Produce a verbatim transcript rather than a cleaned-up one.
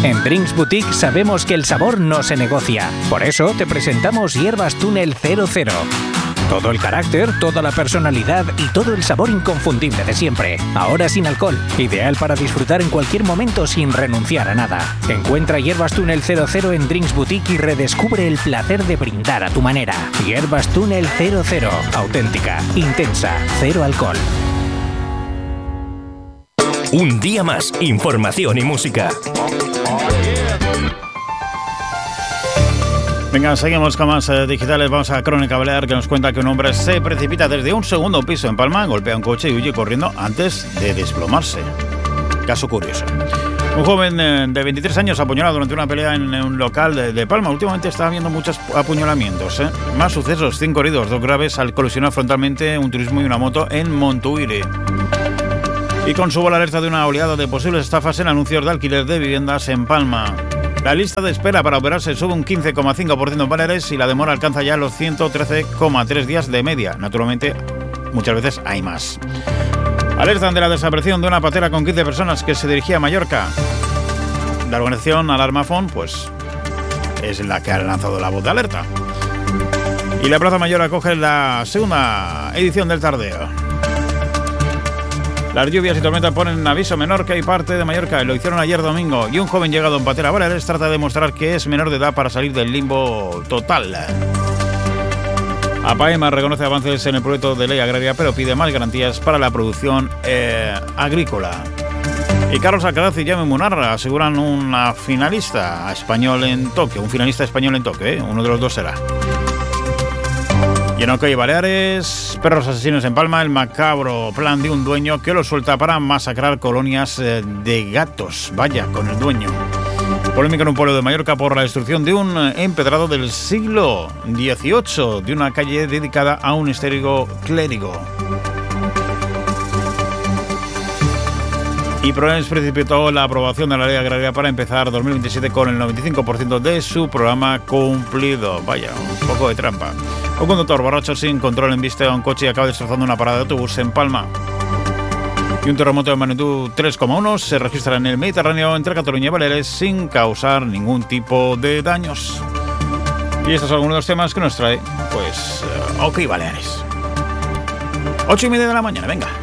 En Drinks Boutique sabemos que el sabor no se negocia. Por eso te presentamos Hierbas Túnel cero cero. Todo el carácter, toda la personalidad y todo el sabor inconfundible de siempre. Ahora sin alcohol. Ideal para disfrutar en cualquier momento sin renunciar a nada. Encuentra Hierbas Túnel cero cero en Drinks Boutique y redescubre el placer de brindar a tu manera. Hierbas Túnel cero cero. Auténtica, intensa, cero alcohol. Un día más, información y música. Venga, seguimos con más eh, digitales. Vamos a Crónica Balear, que nos cuenta que un hombre se precipita desde un segundo piso en Palma, golpea un coche y huye corriendo antes de desplomarse. Caso curioso. Un joven eh, de veintitrés años apuñalado durante una pelea en un local de, de Palma. Últimamente está habiendo muchos apuñalamientos. ¿eh? Más sucesos, cinco heridos, dos graves al colisionar frontalmente un turismo y una moto en Montuire. Y con su la alerta de una oleada de posibles estafas en anuncios de alquiler de viviendas en Palma. La lista de espera para operarse sube un quince coma cinco por ciento en Baleares y la demora alcanza ya los ciento trece coma tres días de media. Naturalmente, muchas veces hay más. Alertan de la desaparición de una patera con quince personas que se dirigía a Mallorca. La organización Alarmafon, pues, es la que ha lanzado la voz de alerta. Y la Plaza Mayor acoge la segunda edición del Tardeo. Las lluvias y tormentas ponen en aviso Menorca y parte de Mallorca. Lo hicieron ayer domingo. Y un joven llegado en patera a Baleares trata de demostrar que es menor de edad para salir del limbo total. APAEMA reconoce avances en el proyecto de ley agraria, pero pide más garantías para la producción eh, agrícola. Y Carlos Alcaraz y Jaime Munar aseguran una finalista español en Tokio. Un finalista español en Tokio, ¿eh? Uno de los dos será. Y en Ocoy y Baleares, perros asesinos en Palma, el macabro plan de un dueño que los suelta para masacrar colonias de gatos. Vaya, con el dueño. Polémica en un pueblo de Mallorca por la destrucción de un empedrado del siglo dieciocho de una calle dedicada a un histérico clérigo. Y Proens precipitó la aprobación de la ley agraria para empezar dos mil veintisiete con el noventa y cinco por ciento de su programa cumplido. Vaya, un poco de trampa. Un conductor borracho sin control embiste a un coche y acaba destrozando una parada de autobús en Palma. Y un terremoto de magnitud tres coma uno se registra en el Mediterráneo entre Cataluña y Baleares sin causar ningún tipo de daños. Y estos son algunos de los temas que nos trae, pues, uh, OK Baleares. Ocho y media de la mañana, venga.